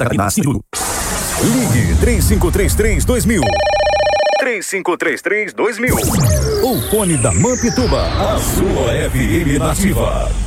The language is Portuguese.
cadastro. Ligue 3533-2000. 3533-2000. O fone da Mampituba, a sua FM nativa.